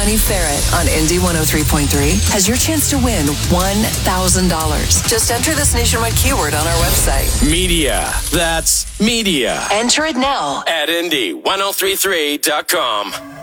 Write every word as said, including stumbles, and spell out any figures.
Donnie Ferret on Indy one oh three point three has your chance to win one thousand dollars. Just enter this nationwide keyword on our website. Media. That's media. Enter it now At Indy ten thirty-three dot com.